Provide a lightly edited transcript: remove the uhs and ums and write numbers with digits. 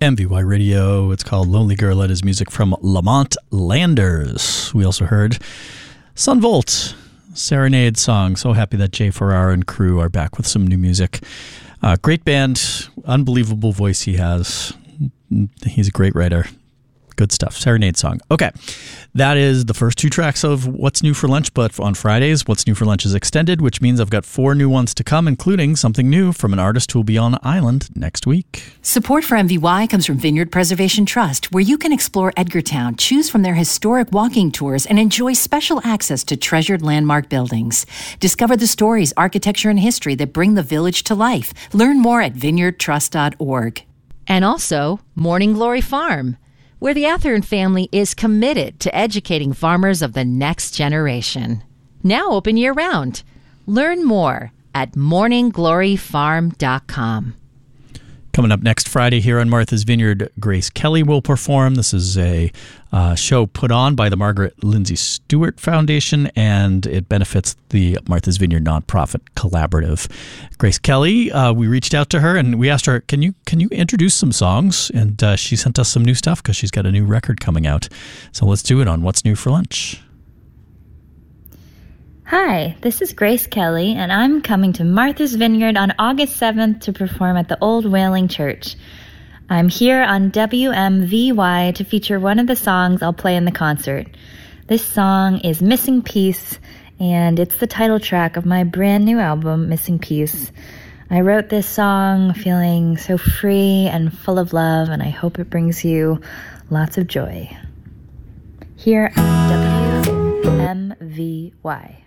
MVY Radio. It's called Lonely Girl. It is music from Lamont Landers. We also heard Sun Volt, Serenade song. So happy that Jay Ferrara and crew are back with some new music. Great band, unbelievable voice he has. He's a great writer. Good stuff. Serenade song. Okay. That is the first two tracks of What's New for Lunch, but on Fridays, What's New for Lunch is extended, which means I've got 4 new ones to come, including something new from an artist who will be on Island next week. Support for MVY comes from Vineyard Preservation Trust, where you can explore Edgartown, choose from their historic walking tours, and enjoy special access to treasured landmark buildings. Discover the stories, architecture, and history that bring the village to life. Learn more at vineyardtrust.org. And also, Morning Glory Farm, where the Athearn family is committed to educating farmers of the next generation. Now open year-round. Learn more at morninggloryfarm.com. Coming up next Friday here on Martha's Vineyard, Grace Kelly will perform. This is a show put on by the Margaret Lindsay Stewart Foundation, and it benefits the Martha's Vineyard nonprofit collaborative. Grace Kelly, we reached out to her and we asked her, can you introduce some songs? And she sent us some new stuff because she's got a new record coming out. So let's do it on What's New for Lunch. Hi, this is Grace Kelly, and I'm coming to Martha's Vineyard on August 7th to perform at the Old Whaling Church. I'm here on WMVY to feature one of the songs I'll play in the concert. This song is Missing Piece, and it's the title track of my brand new album, Missing Piece. I wrote this song feeling so free and full of love, and I hope it brings you lots of joy. Here on WMVY.